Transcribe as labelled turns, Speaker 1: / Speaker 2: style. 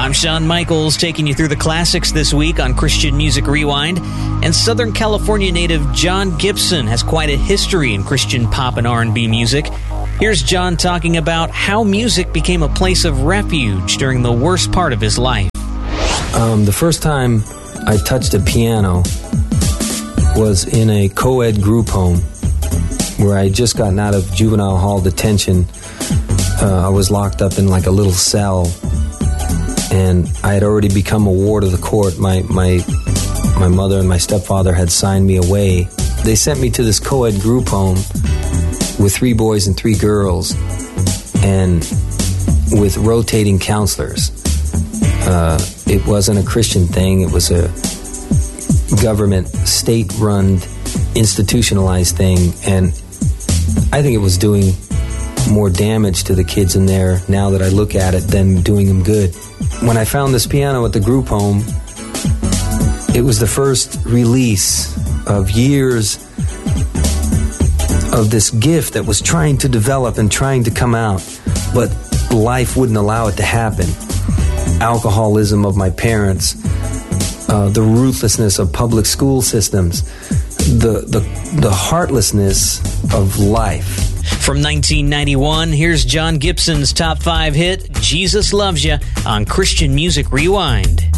Speaker 1: I'm Shawn Michaels, taking you through the classics this week on Christian Music Rewind. And Southern California native John Gibson has quite a history in Christian pop and R&B music. Here's John talking about how music became a place of refuge during the worst part of his life.
Speaker 2: The first time I touched a piano was in a co-ed group home where I had just gotten out of juvenile hall detention. I was locked up in like a little cell, and I had already become a ward of the court. My mother and my stepfather had signed me away. They sent me to this co-ed group home with 3 boys and 3 girls, and with rotating counselors. It wasn't a Christian thing. It was a government, state-run, institutionalized thing, and I think it was doing more damage to the kids in there now that I look at it than doing them good. When I found this piano at the group home, it was the first release of years of this gift that was trying to develop and trying to come out, but life wouldn't allow it to happen. Alcoholism of my parents, the ruthlessness of public school systems, the heartlessness of life.
Speaker 1: From 1991, here's John Gibson's top 5 hit, Jesus Loves Ya, on Christian Music Rewind.